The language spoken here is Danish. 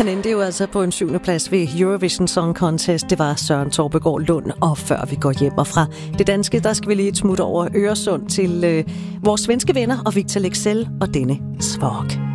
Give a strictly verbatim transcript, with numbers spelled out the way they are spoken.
Han endte jo altså på en syvende plads ved Eurovision Song Contest. Det var Søren Torpegaard Lund, og før vi går hjem og fra det danske, der skal vi lige et smut over Øresund til øh, vores svenske venner og Victor Leksell og denne Svag.